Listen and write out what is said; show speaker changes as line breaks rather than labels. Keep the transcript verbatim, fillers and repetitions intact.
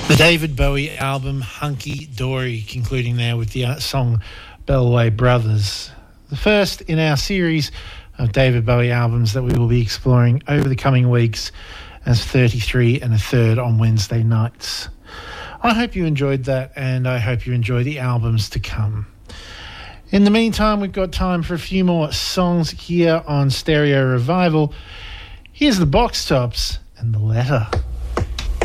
The David Bowie album Hunky Dory, concluding there with the uh, song Bellway Brothers. The first in our series of David Bowie albums that we will be exploring over the coming weeks as thirty-three and a third on Wednesday nights. I hope you enjoyed that, and I hope you enjoy the albums to come. In the meantime, we've got time for a few more songs here on Stereo Revival. Here's the Box Tops and The Letter.